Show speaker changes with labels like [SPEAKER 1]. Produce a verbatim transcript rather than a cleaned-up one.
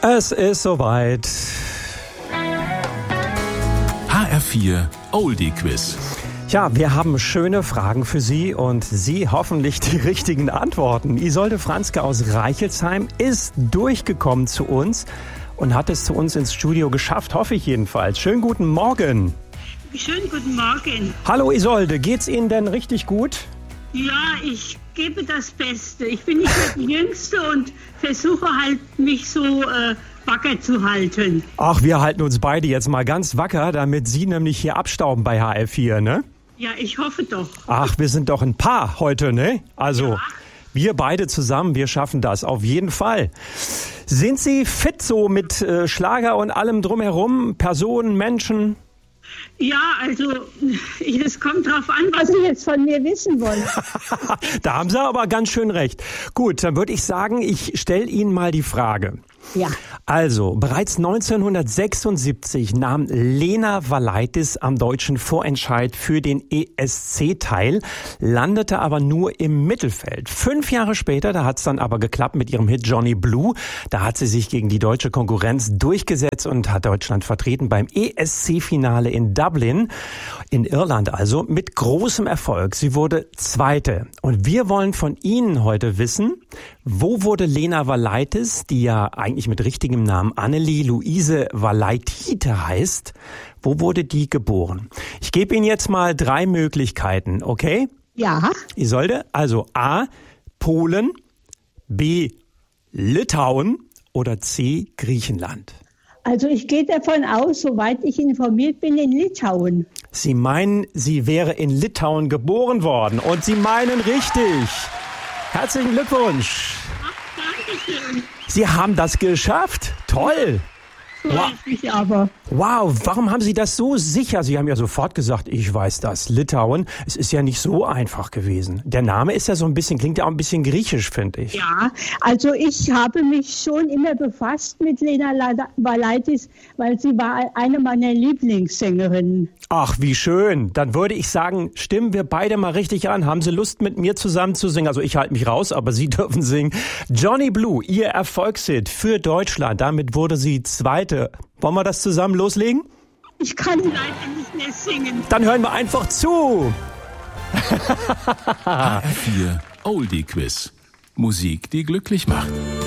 [SPEAKER 1] Es ist soweit.
[SPEAKER 2] H R vier Oldie Quiz.
[SPEAKER 1] Ja, wir haben schöne Fragen für Sie und Sie hoffentlich die richtigen Antworten. Isolde Franzke aus Reichelsheim ist durchgekommen zu uns und hat es zu uns ins Studio geschafft, hoffe ich jedenfalls. Schönen guten Morgen.
[SPEAKER 3] Schönen guten Morgen.
[SPEAKER 1] Hallo Isolde, geht's Ihnen denn richtig gut?
[SPEAKER 3] Ja, ich gebe das Beste. Ich bin nicht mehr die Jüngste und versuche halt, mich so äh, wacker zu halten.
[SPEAKER 1] Ach, wir halten uns beide jetzt mal ganz wacker, damit Sie nämlich hier abstauben bei H R vier, ne?
[SPEAKER 3] Ja, ich hoffe doch.
[SPEAKER 1] Ach, wir sind doch ein Paar heute, ne? Also,
[SPEAKER 3] Ja.
[SPEAKER 1] Wir beide zusammen, wir schaffen das auf jeden Fall. Sind Sie fit so mit äh, Schlager und allem drumherum? Personen, Menschen?
[SPEAKER 3] Ja, also es kommt drauf an, was Sie jetzt von mir wissen wollen.
[SPEAKER 1] Da haben Sie aber ganz schön recht. Gut, dann würde ich sagen, ich stelle Ihnen mal die Frage.
[SPEAKER 3] Ja.
[SPEAKER 1] Also, bereits neunzehnhundertsechsundsiebzig nahm Lena Valaitis am deutschen Vorentscheid für den E S C teil, landete aber nur im Mittelfeld. Fünf Jahre später, da hat es dann aber geklappt mit ihrem Hit Johnny Blue. Da hat sie sich gegen die deutsche Konkurrenz durchgesetzt und hat Deutschland vertreten beim E S C-Finale in Dublin, in Irland also, mit großem Erfolg. Sie wurde Zweite. Und wir wollen von Ihnen heute wissen, wo wurde Lena Valaitis, die ja eigentlich mit richtigem Namen Annelie Luise Valaitite heißt, wo wurde die geboren? Ich gebe Ihnen jetzt mal drei Möglichkeiten, okay?
[SPEAKER 3] Ja.
[SPEAKER 1] Isolde, also A, Polen, B, Litauen oder C, Griechenland.
[SPEAKER 3] Also ich gehe davon aus, soweit ich informiert bin, in Litauen.
[SPEAKER 1] Sie meinen, sie wäre in Litauen geboren worden und Sie meinen richtig. Herzlichen Glückwunsch.
[SPEAKER 3] Ach, danke schön.
[SPEAKER 1] Sie haben das geschafft. Toll.
[SPEAKER 3] Freue ich mich aber.
[SPEAKER 1] Wow, warum haben Sie das so sicher? Sie haben ja sofort gesagt, ich weiß das. Litauen, es ist ja nicht so einfach gewesen. Der Name ist ja so ein bisschen, klingt ja auch ein bisschen griechisch, finde ich.
[SPEAKER 3] Ja, also ich habe mich schon immer befasst mit Lena Valaitis, weil sie war eine meiner Lieblingssängerinnen.
[SPEAKER 1] Ach, wie schön. Dann würde ich sagen, stimmen wir beide mal richtig an. Haben Sie Lust, mit mir zusammen zu singen? Also ich halte mich raus, aber Sie dürfen singen. Johnny Blue, Ihr Erfolgshit für Deutschland. Damit wurde sie Zweite. Wollen wir das zusammen loslegen?
[SPEAKER 3] Ich kann leider nicht mehr singen.
[SPEAKER 1] Dann hören wir einfach zu.
[SPEAKER 2] H R vier Oldie Quiz. Musik, die glücklich macht.